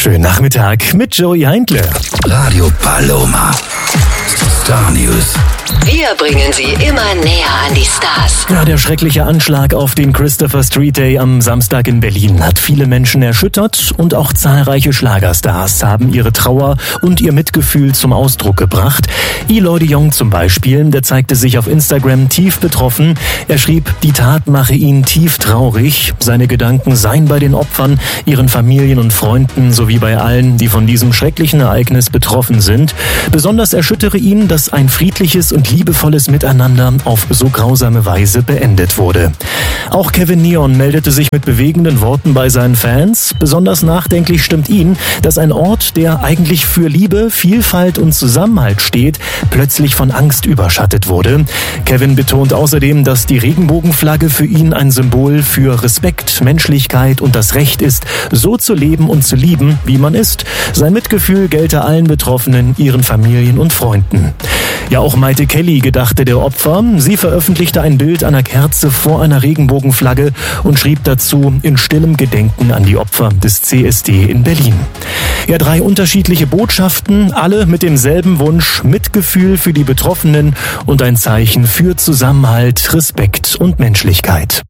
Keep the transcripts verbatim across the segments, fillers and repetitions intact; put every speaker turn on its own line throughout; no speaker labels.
Schönen Nachmittag mit Joey Heindle.
Radio Paloma. Star News.
Wir bringen Sie immer näher an die Stars.
Ja, der schreckliche Anschlag auf den Christopher Street Day am Samstag in Berlin hat viele Menschen erschüttert und auch zahlreiche Schlagerstars haben ihre Trauer und ihr Mitgefühl zum Ausdruck gebracht. Eloy de Jong zum Beispiel, der zeigte sich auf Instagram tief betroffen. Er schrieb, die Tat mache ihn tief traurig. Seine Gedanken seien bei den Opfern, ihren Familien und Freunden sowie bei allen, die von diesem schrecklichen Ereignis betroffen sind. Besonders erschüttere ihn, dass ein friedliches und liebevolles Miteinander auf so grausame Weise beendet wurde. Auch Kevin Neon meldete sich mit bewegenden Worten bei seinen Fans. Besonders nachdenklich stimmt ihn, dass ein Ort, der eigentlich für Liebe, Vielfalt und Zusammenhalt steht, plötzlich von Angst überschattet wurde. Kevin betont außerdem, dass die Regenbogenflagge für ihn ein Symbol für Respekt, Menschlichkeit und das Recht ist, so zu leben und zu lieben, wie man ist. Sein Mitgefühl gelte allen Betroffenen, ihren Familien und Freunden. Ja, auch Maite Kelly gedachte der Opfer. Sie veröffentlichte ein Bild einer Kerze vor einer Regenbogenflagge und schrieb dazu in stillem Gedenken an die Opfer des C S D in Berlin. Ja, drei unterschiedliche Botschaften, alle mit demselben Wunsch, Mitgefühl für die Betroffenen und ein Zeichen für Zusammenhalt, Respekt und Menschlichkeit.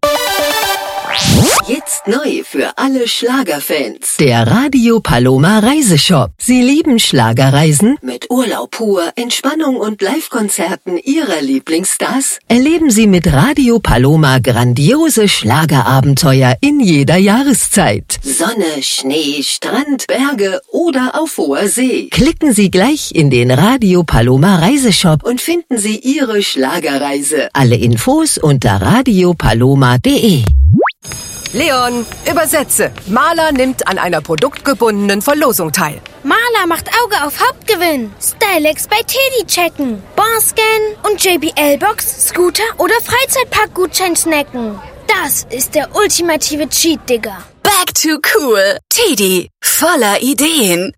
Jetzt neu für alle Schlagerfans.
Der Radio Paloma Reiseshop. Sie lieben Schlagerreisen?
Mit Urlaub pur, Entspannung und Live-Konzerten Ihrer Lieblingsstars?
Erleben Sie mit Radio Paloma grandiose Schlagerabenteuer in jeder Jahreszeit.
Sonne, Schnee, Strand, Berge oder auf hoher See.
Klicken Sie gleich in den Radio Paloma Reiseshop
und finden Sie Ihre Schlagerreise.
Alle Infos unter radio paloma punkt de.
Leon, übersetze. Maler nimmt an einer produktgebundenen Verlosung teil.
Maler macht Auge auf Hauptgewinn. Stylex bei Teddy checken. Barscan und J B L-Box, Scooter oder Freizeitpark-Gutschein snacken. Das ist der ultimative Cheat, Digga.
Back to cool. Teddy, voller Ideen.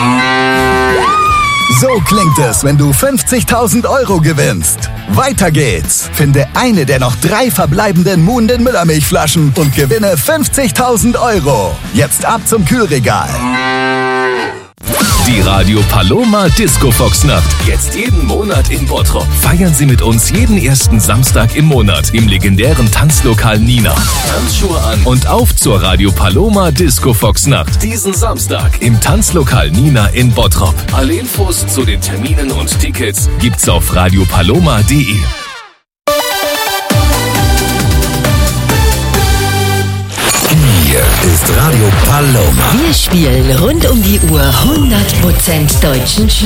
So klingt es, wenn du fünfzigtausend Euro gewinnst. Weiter geht's. Finde eine der noch drei verbleibenden Moon den Müllermilchflaschen und gewinne fünfzigtausend Euro. Jetzt ab zum Kühlregal.
Die Radio Paloma Disco Fox Nacht. Jetzt jeden Monat in Bottrop. Feiern Sie mit uns jeden ersten Samstag im Monat im legendären Tanzlokal Nina. Tanzschuhe an und auf zur Radio Paloma Disco Fox Nacht. Diesen Samstag im Tanzlokal Nina in Bottrop. Alle Infos zu den Terminen und Tickets gibt's auf radio paloma punkt de.
Hier ist Radio Paloma.
Wir spielen rund um die Uhr hundert Prozent deutschen Schlager.